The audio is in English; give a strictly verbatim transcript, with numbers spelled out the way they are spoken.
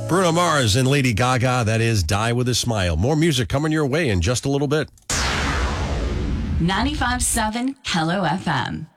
Bruno Mars and Lady Gaga, that is Die With a Smile. More music coming your way in just a little bit. ninety-five point seven Hello F M.